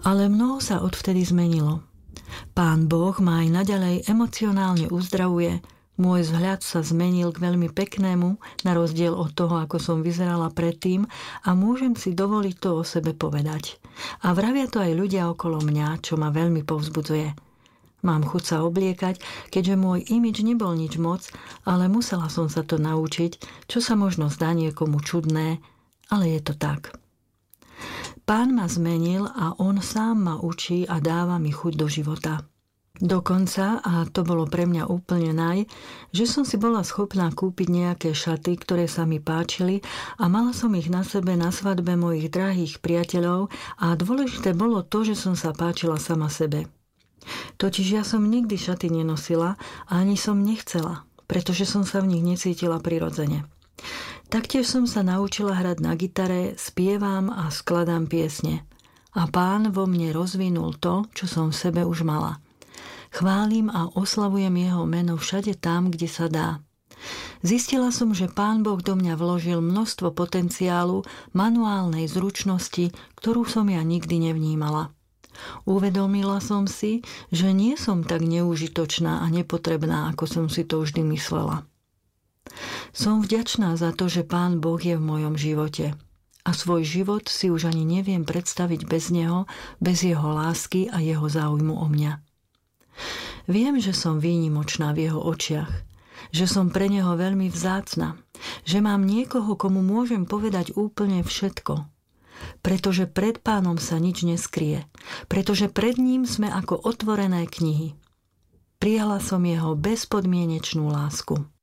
Ale mnoho sa odvtedy zmenilo. Pán Boh ma aj naďalej emocionálne uzdravuje, môj vzhľad sa zmenil k veľmi peknému, na rozdiel od toho, ako som vyzerala predtým, a môžem si dovoliť to o sebe povedať. A vravia to aj ľudia okolo mňa, čo ma veľmi povzbudzuje. Mám chuť sa obliekať, keďže môj imidž nebol nič moc, ale musela som sa to naučiť, čo sa možno zdá niekomu čudné, ale je to tak. Pán ma zmenil a on sám ma učí a dáva mi chuť do života. Dokonca, a to bolo pre mňa úplne že som si bola schopná kúpiť nejaké šaty, ktoré sa mi páčili a mala som ich na sebe na svadbe mojich drahých priateľov a dôležité bolo to, že som sa páčila sama sebe. Totiž ja som nikdy šaty nenosila a ani som nechcela, pretože som sa v nich necítila prirodzene. Taktiež som sa naučila hrať na gitare, spievam a skladám piesne. A Pán vo mne rozvinul to, čo som v sebe už mala. Chválim a oslavujem jeho meno všade tam, kde sa dá. Zistila som, že Pán Boh do mňa vložil množstvo potenciálu, manuálnej zručnosti, ktorú som ja nikdy nevnímala. Uvedomila som si, že nie som tak neužitočná a nepotrebná, ako som si to vždy myslela. Som vďačná za to, že Pán Boh je v mojom živote. A svoj život si už ani neviem predstaviť bez neho, bez jeho lásky a jeho záujmu o mňa. Viem, že som výnimočná v jeho očiach, že som pre neho veľmi vzácna, že mám niekoho, komu môžem povedať úplne všetko. Pretože pred Pánom sa nič neskrie, pretože pred ním sme ako otvorené knihy. Prijala som jeho bezpodmienečnú lásku.